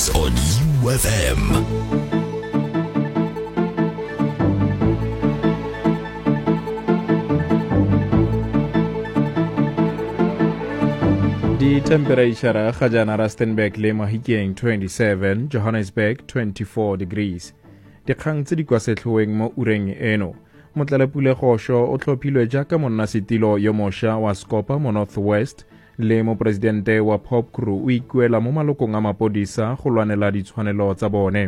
Breakfast on UFM. Di temperature ga jana Rustenburg le Mahikeng 27, Johannesburg 24 degrees. Dikgang tse di kwa setlhoeng mo ureng eno. Motlalepule Kgosho o tlhophilwe jaaka monnasetilo yo mošwa wa Scopa mo Northwest le mopresidente wa Popcrew o ikuela mo malokong a mapodisa go lwanela ditshwanelo tsa bone.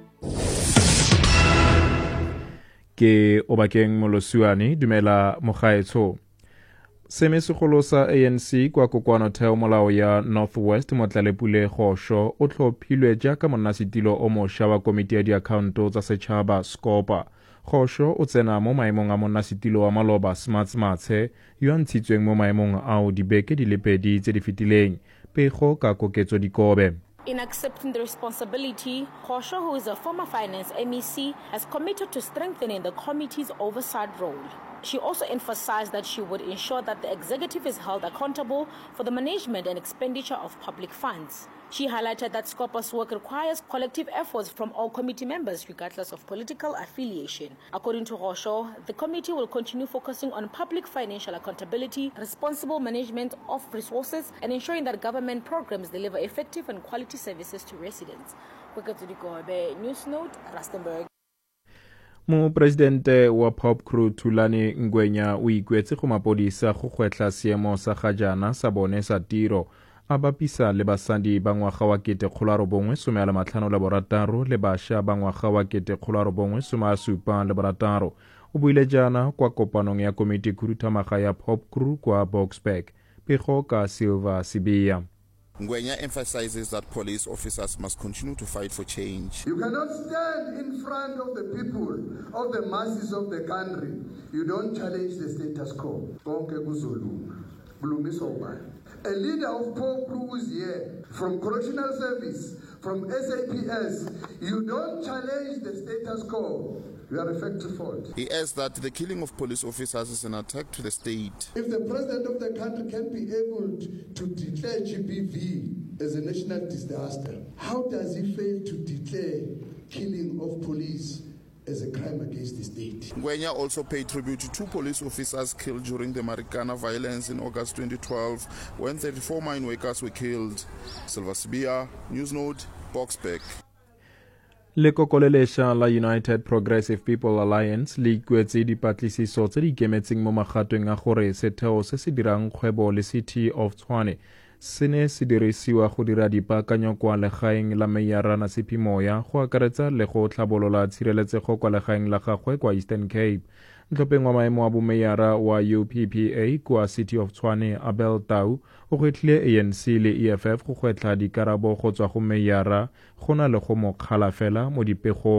Ke Obakeng Molosiwane, dumela mogaetsho. Semesegolo sa ANC kwa kokwanotheo molao ya Northwest Motlalepule Kgosho o tlhophilwe jaaka monnasetilo o mošwa wa komiti ya diakhaonto tsa setšhaba Scopa. Kgosho o tsena mo maemong a monnasetilo wa maloba Smuts Matshe yo a ntshitsweng mo maemong ao dibeke di le pedi tse di fetileng, pego ka koketso dikobe. In accepting the responsibility, Kgosho, who is a former finance MEC, has committed to strengthening the committee's oversight role. She also emphasized that she would ensure that the executive is held accountable for the management and expenditure of public funds. She highlighted that Scopa's work requires collective efforts from all committee members, regardless of political affiliation. According to Kgosho, the committee will continue focusing on public financial accountability, responsible management of resources, and ensuring that government programs deliver effective and quality services to residents. News Note, Rustenburg. Mopresidente wa Popcrew Thulani Ngwenya o ikuetse go mapodisa go gwetla seemo sa ga jana sa bone sa tiro a bapisa le basadi ba ngwaga wa 1956 le bašwa ba ngwaga wa 1976. O buile jana kwa kopanong ya komiti khuduthamaga ya Popcrew kwa Boksburg, pego ka Silva Sibiya. Ngwenya emphasizes that police officers must continue to fight for change. You cannot stand in front of the people, of the masses of the country. You don't challenge the status quo. A leader of Popcrew who is here, from correctional service, from SAPS, you don't challenge the status quo. You are effective fault. He adds that the killing of police officers is an attack to the state. If the president of the country can be able to declare GBV as a national disaster, how does he fail to declare killing of police as a crime against the state? Ngwenya also paid tribute to 2 police officers killed during the Marikana violence in August 2012 when 34 mine workers were killed. Silva Sibiya, News Note, Boksburg. Le kokolelesha la United Progressive People Alliance le ikuetse dipatlisiso tse di ikemetseng mo magatong a gore setheo se se dirang kgwebo le City of Tshwane se ne se dirisiwa go dira dipaakanyo kwa legaeng la Meyara Nasipi Moya go akaretsa le go tlhabolola tshireletsego kwa legaeng la gagwe kwa Eastern Cape. Ntlhopheng wa maemo a bomeyara wa UPPA kwa City of Tshwane Abel Tau o gwetlhile ANC le EFF go gwetla dikarabo go tswa go meyara go na le go mo kgala fela mo dipegong.